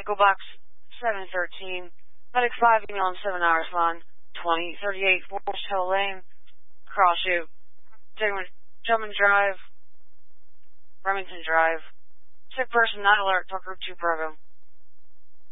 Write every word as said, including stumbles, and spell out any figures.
Echo Box seven thirteen, Medic five, email on seven hours line, twenty thirty-eight Forest Hill Lane, Cross Shoot, Gentleman Drive, Remington Drive. Sick person, not alert, talk group two program.